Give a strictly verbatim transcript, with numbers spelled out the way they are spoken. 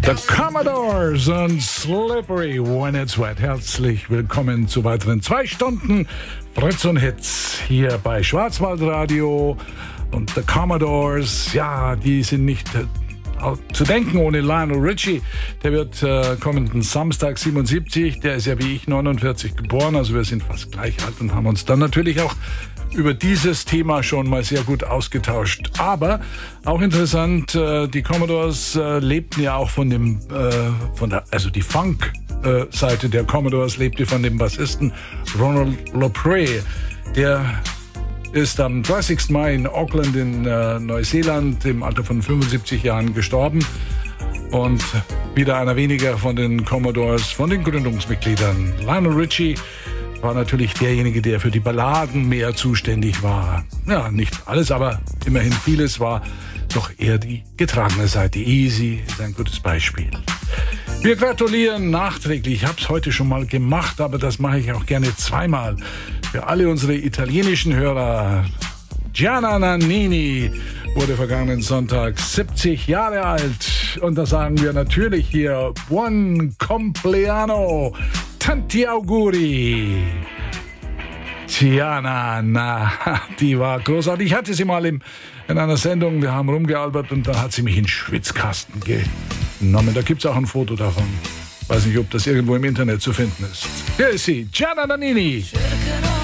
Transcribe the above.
The Commodores und Slippery When It's Wet. Herzlich willkommen zu weiteren zwei Stunden Fritz und Hits hier bei Schwarzwaldradio. Und The Commodores, ja, die sind nicht äh, zu denken ohne Lionel Richie. Der wird äh, kommenden Samstag siebenundsiebzig, der ist ja wie ich neunundvierzig geboren, also wir sind fast gleich alt und haben uns dann natürlich auch über dieses Thema schon mal sehr gut ausgetauscht. Aber auch interessant, äh, die Commodores äh, lebten ja auch von dem, äh, von der, also die Funk-Seite der Commodores lebte von dem Bassisten Ronald Lopré. Der ist am dreißigsten Mai in Auckland in äh, Neuseeland im Alter von fünfundsiebzig Jahren gestorben. Und wieder einer weniger von den Commodores, von den Gründungsmitgliedern. Lionel Richie war natürlich derjenige, der für die Balladen mehr zuständig war. Ja, nicht alles, aber immerhin vieles war doch eher die getragene Seite. Easy ist ein gutes Beispiel. Wir gratulieren nachträglich. Ich habe es heute schon mal gemacht, aber das mache ich auch gerne zweimal. Für alle unsere italienischen Hörer. Gianna Nannini wurde vergangenen Sonntag siebzig Jahre alt. Und da sagen wir natürlich hier Buon compleanno. Tanti auguri. Gianna, na, die war großartig. Ich hatte sie mal im, in einer Sendung, wir haben rumgealbert und da hat sie mich in den Schwitzkasten genommen. Da gibt es auch ein Foto davon. Weiß nicht, ob das irgendwo im Internet zu finden ist. Hier ist sie, Gianna Nannini. Cercherò